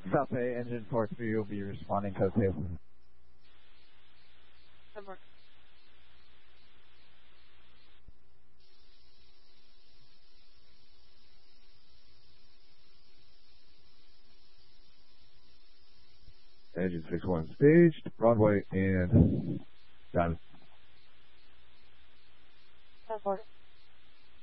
South Bay, engine 4-3 will be responding code 2. Over. Engine 6-1 staged, runway, and done. 10-4.